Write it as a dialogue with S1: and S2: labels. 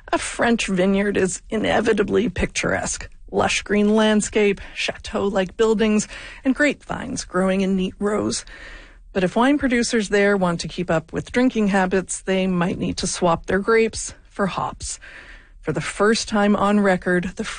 S1: A French vineyard is inevitably picturesque. Lush green landscape, chateau-like buildings, and grapevines growing in neat rows. But if wine producers there want to keep up with drinking habits, they might need to swap their grapes for hops. For the first time on record, the